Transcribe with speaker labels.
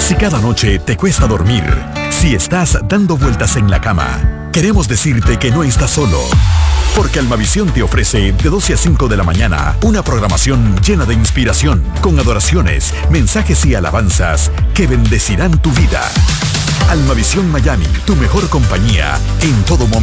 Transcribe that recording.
Speaker 1: Si cada noche te cuesta dormir, si estás dando vueltas en la cama, queremos decirte que no estás solo. Porque Almavisión te ofrece de 12 a 5 de la mañana una programación llena de inspiración, con adoraciones, mensajes y alabanzas que bendecirán tu vida. Almavisión Miami, tu mejor compañía en todo momento.